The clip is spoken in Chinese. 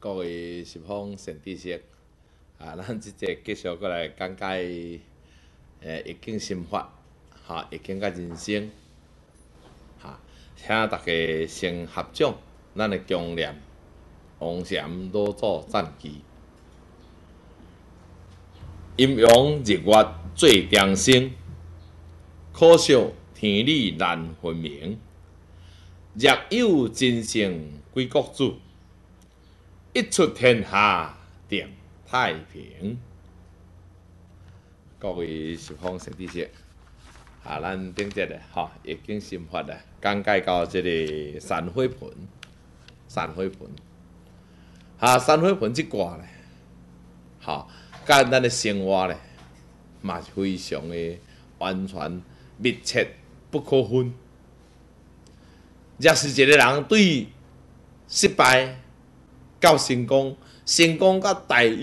各位十方善知识，咱即节继续过来讲解易经心法，易经甲人生，请大家先合掌，咱的共念，王禅老祖赞记，阴阳日月做定生，可惜天理难分明。若有真圣归国主，一出天下定太平。各位十方善知识，咱顶节咧，易经心法咧，讲解到即个山火盆，山火盆，山火盆即卦咧，甲咱的生活咧，嘛是非常的完全密切不可分。若是一个人对失败到成功，成功到大